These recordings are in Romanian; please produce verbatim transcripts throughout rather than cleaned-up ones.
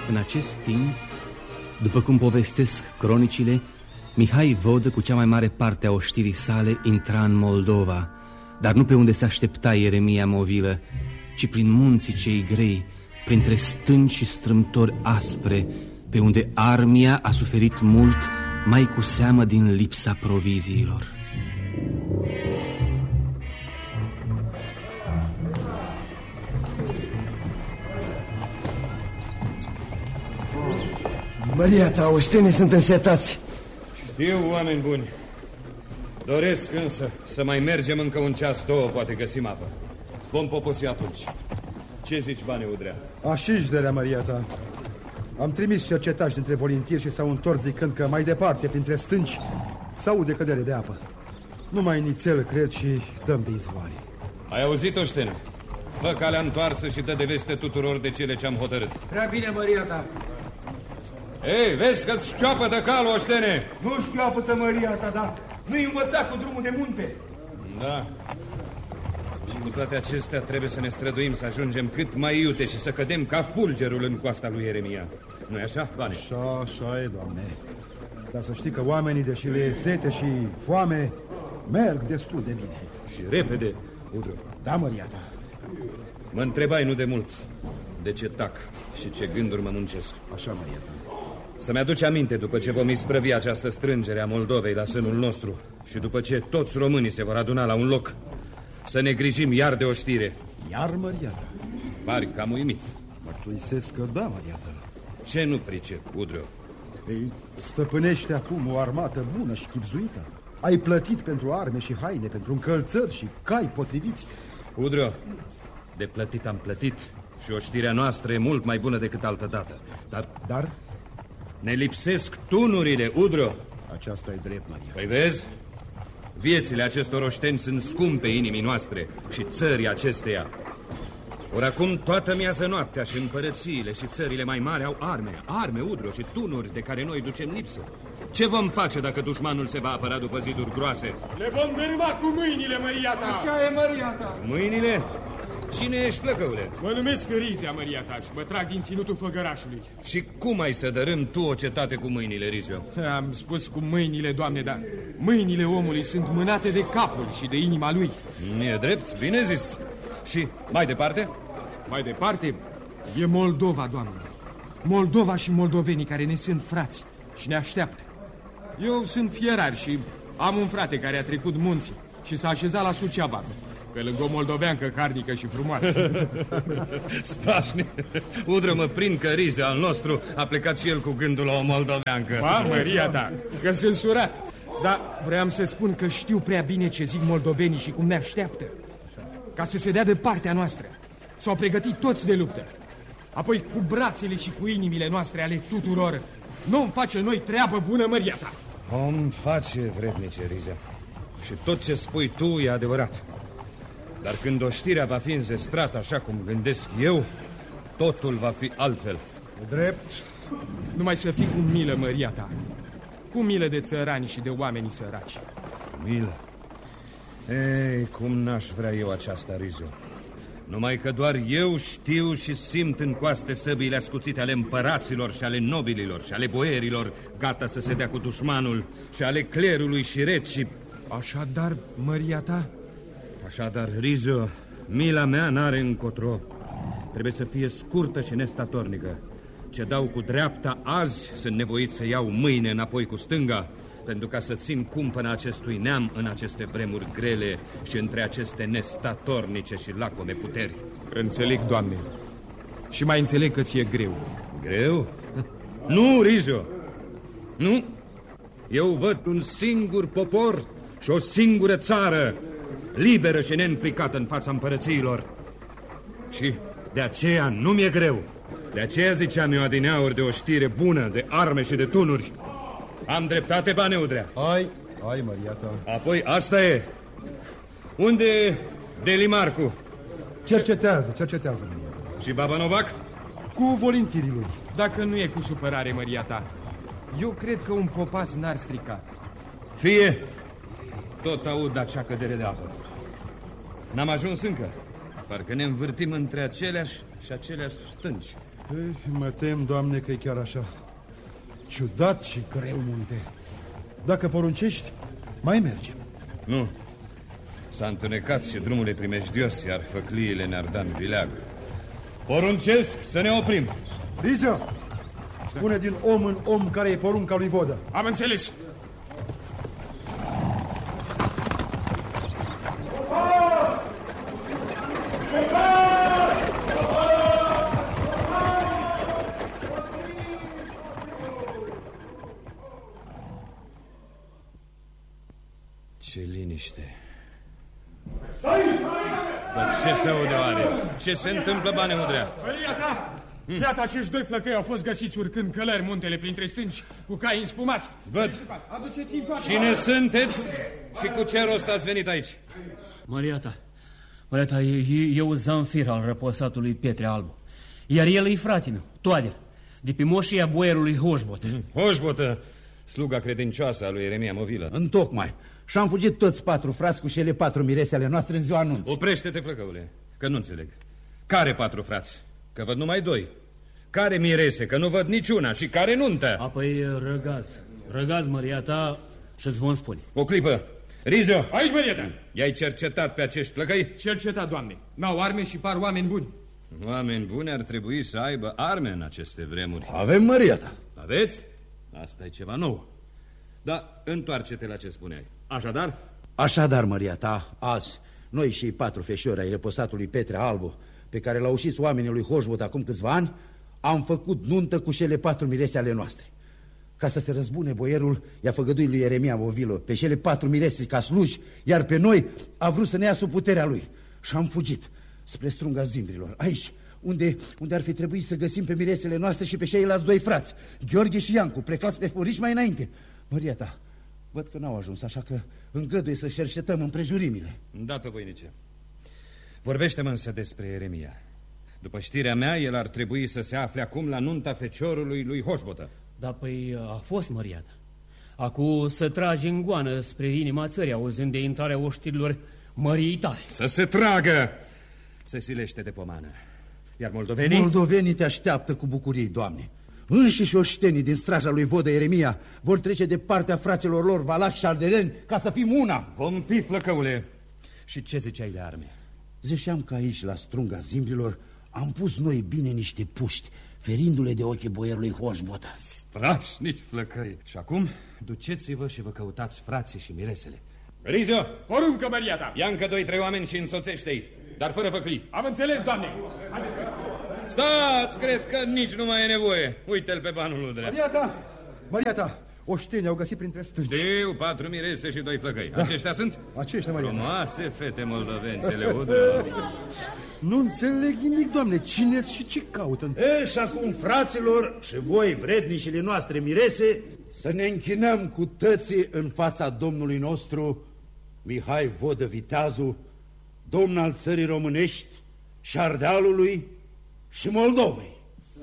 În acest timp, după cum povestesc cronicile, Mihai Vodă, cu cea mai mare parte a oștirii sale, intra în Moldova, dar nu pe unde se aștepta Ieremia Movilă, ci prin munții cei grei, printre stânci și strâmtori aspre, pe unde armia a suferit mult, mai cu seamă din lipsa proviziilor. Maria ta, oștenii sunt însetați. Știu, oameni buni. Doresc însă să mai mergem încă un ceas, două, poate găsim apă. Vom poposi atunci. Ce zici, Bane Udrea? Așișderea, Maria ta. Am trimis cercetași dintre voluntieri și s-au întors zicând că mai departe, printre stânci, s-aude cădere de apă. Numai nițel, cred, și dăm de izvoare. Ai auzit, oștene? Fă calea întoarsă și dă de veste tuturor de cele ce-am hotărât. Prea bine, Maria ta. Ei, vezi că-ți șchioapătă calul, oștene! Nu șchioapătă, Maria ta, da. Nu-i învăța cu drumul de munte. Da. Și cu toate acestea trebuie să ne străduim să ajungem cât mai iute și să cădem ca fulgerul în coasta lui Ieremia. Nu-i așa, Bane? Așa, așa e, Doamne. Dar să știi că oamenii, deși le e sete și foame, merg destul de bine. Și repede, Udru. Da, Maria ta. Mă întrebai nu de mult de ce tac și ce gânduri mă muncesc. Așa, Maria ta. Să-mi aduce aminte după ce vom isprăvi această strângere a Moldovei la sânul nostru și după ce toți românii se vor aduna la un loc, să ne grijim iar de oștire. Iar, Maria ta? Pari cam uimit. Mărturisesc că da, Maria ta. Ce nu pricep, Udru? Ei, stăpânește acum o armată bună și chipzuită. Ai plătit pentru arme și haine, pentru încălțări și cai potriviți. Udru, de plătit am plătit și oștirea noastră e mult mai bună decât altă dată. Dar... Dar? Ne lipsesc tunurile, Udru. Aceasta e drept, Maria. Păi vezi? Viețile acestor oșteni sunt scumpe inimii noastre și țării acesteia. Ori acum toată miază noaptea și împărățiile și țările mai mari au arme, arme, Udru, și tunuri de care noi ducem lipsă. Ce vom face dacă dușmanul se va apăra după ziduri groase? Le vom dărâma cu mâinile, Maria ta. Așa e, Maria ta. Mâinile? Cine ești, plăcăule? Mă numesc Rizia, Maria ta, și mă trag din ținutul făgărașului. Și cum ai să dărâm tu o cetate cu mâinile, Rizio? Am spus cu mâinile, Doamne, dar mâinile omului sunt mânate de capul și de inima lui. E drept, bine zis. Și mai departe? Mai departe e Moldova, Doamne. Moldova și moldovenii care ne sunt frați și ne așteaptă. Eu sunt fierar și am un frate care a trecut munții și s-a așezat la Suceava, pe lângă o moldoveancă harnică și frumoasă. Strașnic. Udră, mă prind că Rize al nostru a plecat și el cu gândul la o moldoveancă. Ba, Maria ta, că sunt surat. Dar vreau să spun că știu prea bine ce zic moldovenii și cum ne așteaptă. Ca să se dea de partea noastră. S-au pregătit toți de luptă. Apoi cu brațele și cu inimile noastre ale tuturor nu-mi face noi treabă bună, Maria ta. Om face, vrednice, Rize. Și tot ce spui tu e adevărat. Dar când oștirea va fi înzestrată așa cum gândesc eu, totul va fi altfel. Drept. Numai să fii cu milă, Maria ta. Cu milă de țărani și de oamenii săraci. Milă? Ei, cum n-aș vrea eu aceasta, Rizu. Numai că doar eu știu și simt în coaste săbiile ascuțite ale împăraților și ale nobililor și ale boierilor, gata să se dea cu dușmanul, și ale clerului și recii. Așadar, Maria ta? Așadar, Rizu, mila mea n-are încotro. Trebuie să fie scurtă și nestatornică. Ce dau cu dreapta azi, sunt nevoit să iau mâine înapoi cu stânga, pentru ca să țin cumpăna acestui neam în aceste vremuri grele și între aceste nestatornice și lacome puteri. Înțeleg, Doamne. Și mai înțeleg că ți-e greu. Greu? Nu, Rizu. Nu. Eu văd un singur popor și o singură țară, liberă și neînfricată în fața împărățiilor. Și de aceea nu mi-e greu. De aceea ziceam eu adineauri de o știre bună, de arme și de tunuri. Am dreptate, Bane Udrea? Ai, ai, Maria ta. Apoi asta e. Unde e Delimarcu? Cercetează, cercetează, Maria. Și Baba Novac? Cu voluntirii lui. Dacă nu e cu supărare, Maria ta, eu cred că un popas n-ar strica. Fie. Tot aud acea cădere de apă. N-am ajuns încă. Parcă ne învârtim între aceleași și aceleași stânci. Ei, mă tem, Doamne, că e chiar așa. Ciudat și greu munte. Dacă poruncești, mai mergem. Nu. S-a întunecat și drumul e primejdios, iar făcliile ne-ar da în vileag. Poruncesc să ne oprim. Rizio, spune din om în om care e porunca lui Vodă. Am înțeles. Ce liniște. Dar ce se aude oare? Ce se întâmplă, Bane Udrea? Măria ta! Iată, acești doi flăcăi au fost găsiți urcând călări muntele printre stânci, cu cai înspumați. Văd. Cine sunteți și cu ce rost ați venit aici? Maria ta, Maria ta, eu Zanfir al răposatului Pietre Albu. Iar el e frate meu, Toader, de pe moșia boierului Hoșbotă. Hoșbotă, sluga credincioasă a lui Ieremia Movilă. Întocmai. Și-am fugit toți patru frați cu cele patru mirese ale noastre în ziua anunții. Oprește-te, flăcăule, că nu înțeleg. Care patru frați? Că văd numai doi. Care mirese? Că nu văd niciuna. Și care nuntă? Apoi răgaz. Răgaz, Maria ta, și-ți vom spune. O clipă. Rizio! Aici, Maria ta! I-ai cercetat pe acești flăcăi? Cercetat, Doamne. N-au arme și par oameni buni. Oameni buni ar trebui să aibă arme în aceste vremuri. Avem, Maria ta. Aveți? Asta e ceva nou. Dar întoarce-te la ce spuneai. Așadar? Așadar, Maria ta, azi, noi și patru feșori ai reposatului Petre Albu, pe care l-au ușit oamenii lui Hoșbot acum câțiva ani, am făcut nuntă cu cele patru mirese ale noastre. Ca să se răzbune, boierul i-a făgăduit lui Ieremia Movilă pe cele patru mirese ca sluji, iar pe noi a vrut să ne ia sub puterea lui. Și am fugit spre strunga zimbrilor, aici, unde, unde ar fi trebuit să găsim pe miresele noastre și pe ceilalți doi frați, Gheorghe și Iancu, plecați pe furiș mai înainte. Maria ta, văd că n-au ajuns, așa că îngăduie să cercetăm împrejurimile. Îndată, voinice. Vorbește-mă însă despre Ieremia. După știrea mea, el ar trebui să se afle acum la nunta feciorului lui Hoșbotă. Da, păi a fost, Maria ta. Acu să trage în goană spre inima țării, auzind de intrarea oștirilor măriei tale. Să se tragă! Se silește de pomană. Iar moldovenii? Moldovenii te așteaptă cu bucurie, Doamne. Înșiși oștenii din straja lui Vodă Ieremia vor trece de partea fraților lor Valac și Ardeleni ca să fim una. Vom fi, flăcăule. Și ce ziceai de arme? Ziceam că aici, la strunga zimbrilor, am pus noi bine niște puști, ferindu-le de ochii boierului Hoșbotă. Strașnici flăcăi. Și acum, duceți-vă și vă căutați frații și miresele. Rizio! Poruncă, Maria ta! Ia încă doi, trei oameni și însoțește-i, dar fără făclii. Am înțeles, Doamne! Stați, cred că nici nu mai e nevoie. Uite-l pe banul Udrea. Maria ta, Maria ta, oștenii au găsit printre stânci. Știu, patru mirese și doi flăcăi. Da. Aceștia sunt? Aceștia, Maria ta. Frumoase fete moldovențele, Udrea. Nu înțeleg nimic, Doamne, cine și ce caută? E, și acum, fraților, și voi, vrednișile noastre mirese, să ne închinăm cu tății în fața Domnului nostru, Mihai Vodă Viteazu, domn al țării românești și Ardealului și Moldovei.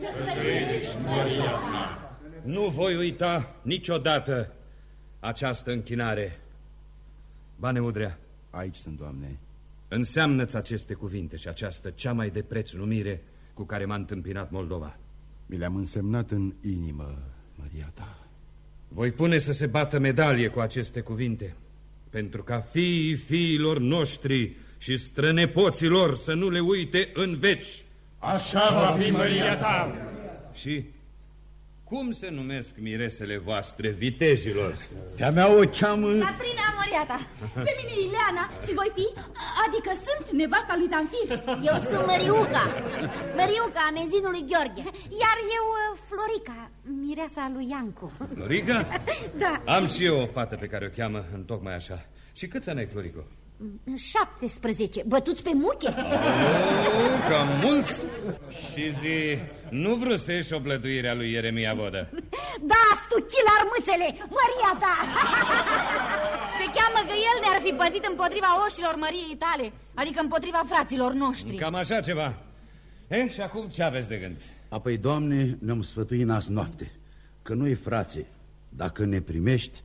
Nu voi uita niciodată această închinare. Bane Udrea. Aici sunt, Doamne. Înseamnă-ți aceste cuvinte și această cea mai de preț numire cu care m-a întâmpinat Moldova. Mi le-am însemnat în inimă, Maria ta. Voi pune să se bată medalie cu aceste cuvinte, pentru ca fiii fiilor noștri și strănepoților să nu le uite în veci. Așa va fi, Maria ta! Și cum se numesc miresele voastre, vitejilor? Pe-a mea o cheamă... Catrina Moriata, pe mine Ileana și voi fi, adică sunt nevasta lui Zanfir. Eu sunt Măriuca, Măriuca, amenzinului Gheorghe. Iar eu, Florica, mireasa lui Iancu. Florica? Da. Am și eu o fată pe care o cheamă întocmai așa. Și câți ani ai, Florico? șaptesprezece. Bătuți pe muche? Oh, cam mulți. Și zi, nu vrusești o plăduire a lui Ieremia Vodă? Da, stuchilar mâțele, Maria ta! Se cheamă că el ne-ar fi păzit împotriva oșilor măriei tale, adică împotriva fraților noștri. Cam așa ceva. E, și acum ce aveți de gând? Apoi, Doamne, ne-am sfătuit azi noapte că noi, frații, dacă ne primești,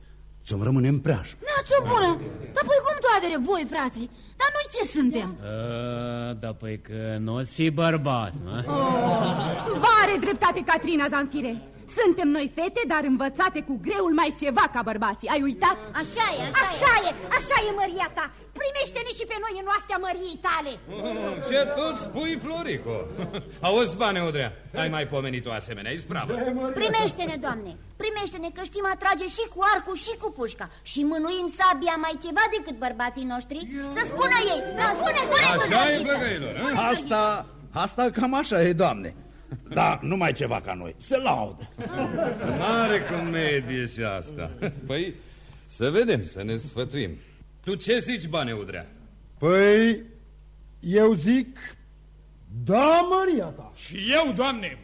ți-o rămâne în preajmă. N-ați-o bună! Dar păi cum, toadere, voi, frații? Dar noi ce suntem? A, da, păi că nu o-ți fi bărbați, mă. Oh, are dreptate Catrina Zanfire. Suntem noi fete, dar învățate cu greul mai ceva ca bărbații. Ai uitat? Așa e, așa, așa e, așa e, măria ta. Primește-ne și pe noi în oastea măriei tale. Oh, ce tot spui, Florico? Auzi, Bane Udrea, ai mai pomenit o asemenea ispravă. Primește-ne, Doamne, primește-ne, că știm atrage și cu arcul și cu pușca. Și mânuim sabia mai ceva decât bărbații noștri. Să spună ei, să spune, spune. Așa e, plăgăilor. Asta, asta cam așa e, Doamne. Da, numai ceva ca noi, se laudă. Mare comedie și asta. Păi, să vedem, să ne sfătuim. Tu ce zici, Bane Udrea? Păi, eu zic, da, măria ta. Și eu, Doamne.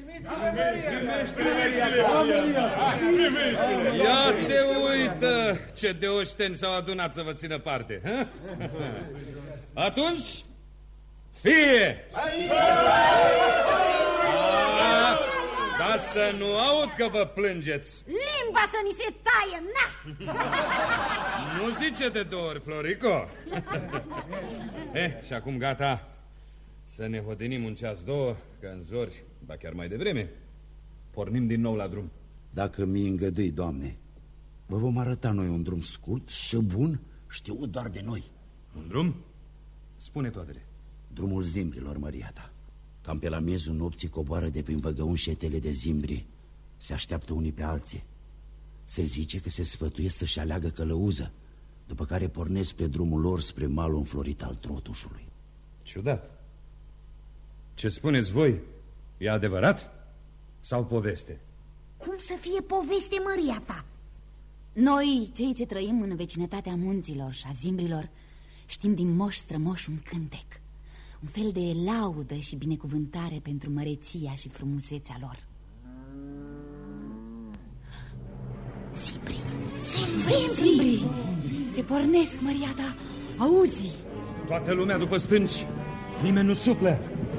Ia te uită ce de oșteni s-au adunat să vă țină parte. Ha? Atunci, fie! Ca să nu aud că vă plângeți. Limba să ni se taie, na! Nu zice de două ori, Florico. Eh, și acum gata. Să ne hodinim un ceas, două, că în zori, ba chiar mai devreme, pornim din nou la drum. Dacă mi îngădui, Doamne, vă vom arăta noi un drum scurt și bun, știut doar de noi. Un drum? Spune, toatele. Drumul zimbrilor, măria ta. Cam pe la miezul nopții coboară de prin văgăuni șetele de zimbri. Se așteaptă unii pe alții. Se zice că se sfătuiesc să-și aleagă călăuză, după care pornesc pe drumul lor spre malul înflorit al Trotușului. Ciudat. Ce spuneți voi? E adevărat? Sau poveste? Cum să fie poveste, măria ta? Noi, cei ce trăim în vecinătatea munților și a zimbrilor, știm din moș strămoș un cântec, un fel de laudă și binecuvântare pentru măreția și frumusețea lor. Zimbrii, zimbrii, zimbrii, se pornesc, măria ta, auzi? Toată lumea după stânci, nimeni nu suflă.